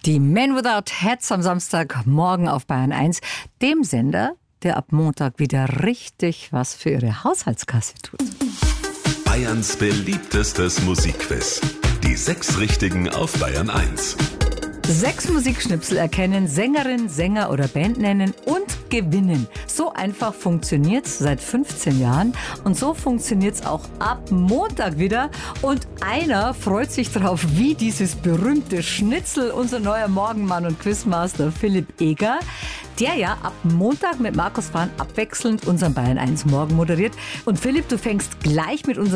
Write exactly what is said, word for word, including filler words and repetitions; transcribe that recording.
Die Men Without Hats am Samstagmorgen auf Bayern eins, dem Sender, der ab Montag wieder richtig was für ihre Haushaltskasse tut. Bayerns beliebtestes Musikquiz. Die sechs Richtigen auf Bayern eins. Sechs Musikschnipsel erkennen, Sängerin, Sänger oder Band nennen und gewinnen. So einfach funktioniert's seit fünfzehn Jahren und so funktioniert's auch ab Montag wieder. Und einer freut sich drauf, wie dieses berühmte Schnitzel, unser neuer Morgenmann und Quizmaster Philipp Eger, der ja ab Montag mit Markus Fahn abwechselnd unseren Bayern eins Morgen moderiert. Und Philipp, du fängst gleich mit unserem